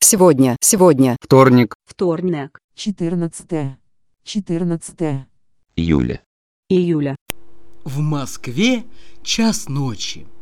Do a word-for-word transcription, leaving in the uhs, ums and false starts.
сегодня, сегодня. Вторник. Вторник. четырнадцатое. четырнадцатое. Июля. Июля. В Москве час ночи.